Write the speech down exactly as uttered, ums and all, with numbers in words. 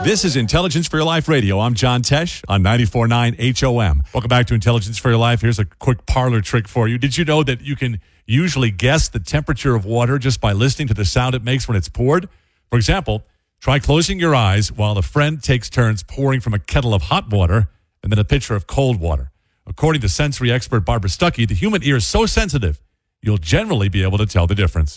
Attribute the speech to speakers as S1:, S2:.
S1: This is Intelligence for Your Life Radio. I'm John Tesh on ninety-four point nine H O M. Welcome back to Intelligence for Your Life. Here's a quick parlor trick for you. Did you know that you can usually guess the temperature of water just by listening to the sound it makes when it's poured? For example, try closing your eyes while a friend takes turns pouring from a kettle of hot water and then a pitcher of cold water. According to sensory expert Barbara Stuckey, the human ear is so sensitive, you'll generally be able to tell the difference.